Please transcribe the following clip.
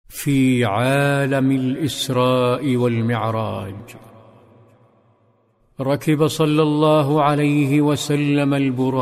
في عالم الإسراء والمعراج، ركب صلى الله عليه وسلم البراق